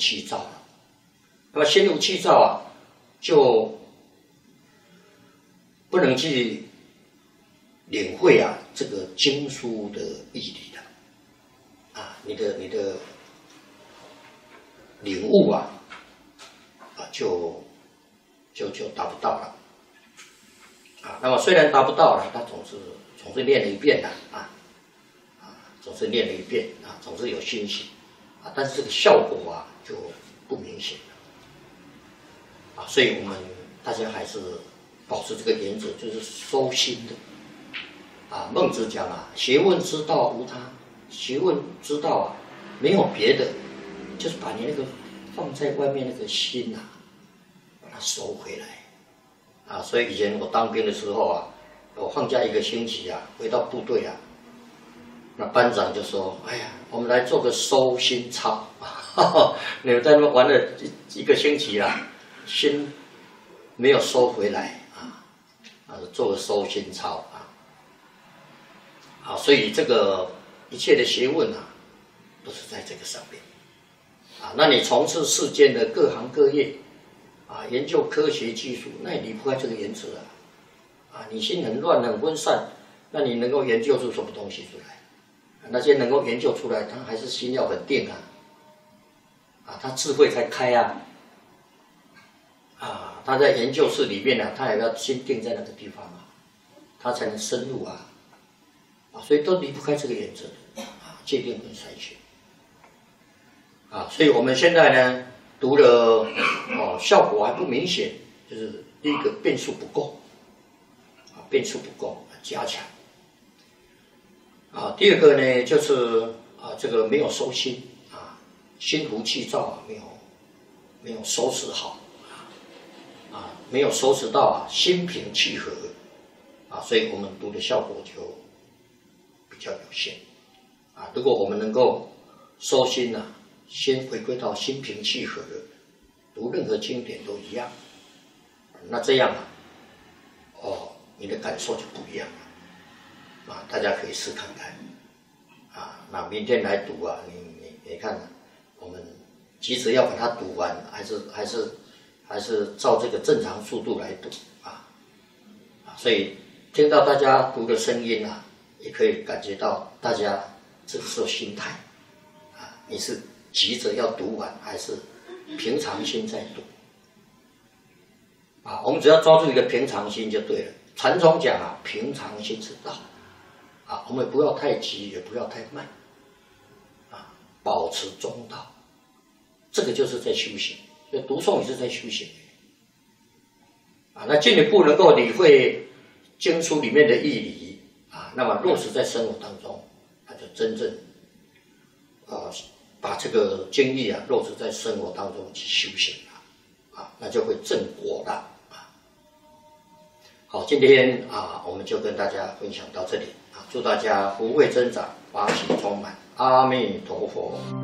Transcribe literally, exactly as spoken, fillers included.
气躁了。那么心如气躁啊，就不能去领会啊这个经书的义理了。啊，你的你的领悟啊，啊就就就达不到了。啊，那么虽然达不到了，他总是总是念了一遍的啊，啊，总是念了一遍啊，总是有欣喜啊，但是这个效果啊就不明显了啊，所以我们大家还是保持这个原则，就是收心的啊。孟子讲啊，学问之道无他，学问之道啊没有别的，就是把你那个放在外面那个心啊，把它收回来。啊，所以以前我当兵的时候啊，我放假一个星期啊，回到部队啊，那班长就说：“哎呀，我们来做个收心操，你们在那边玩了一一个星期啦，心没有收回来啊，啊，做个收心操啊，啊，所以这个一切的学问啊，都是在这个上面啊。那你从事世间的各行各业。”啊，研究科学技术，那也离不开这个原则啊！啊，你心很乱、很分散，那你能够研究出什么东西出来？啊、那些能够研究出来，他还是心要很定啊！啊，他智慧才开啊！啊，他在研究室里面呢、啊，他也要心定在那个地方啊，他才能深入啊！啊，所以都离不开这个原则啊，界定跟筛选啊，所以我们现在呢。读了哦，效果还不明显，就是第一个变数不够，啊，变数不够，加强。啊，第二个呢，就是啊，这个没有收心啊，心浮气躁啊，没有没有收拾好啊，啊，没有收拾到啊，心平气和啊，所以我们读的效果就比较有限啊。如果我们能够收心呐、啊。先回归到心平气和的，读任何经典都一样，那这样啊，哦，你的感受就不一样了，啊，大家可以试看看，啊，那明天来读啊，你你你看，我们急着要把它读完，还是还是还是照这个正常速度来读啊，啊，所以听到大家读的声音啊，也可以感觉到大家这个时候心态，啊，你是。急着要读完，还是平常心在读啊？我们只要抓住一个平常心就对了。禅宗讲啊，平常心是道啊，我们不要太急，也不要太慢啊，保持中道，这个就是在修行。所以读诵也是在修行啊。那进一步能够理会经书里面的义理啊，那么落实在生活当中，那就真正啊。把这个经历啊落实在生活当中去修行了，啊，那就会正果了啊。好，今天啊，我们就跟大家分享到这里啊，祝大家福慧增长，法喜充满，阿弥陀佛。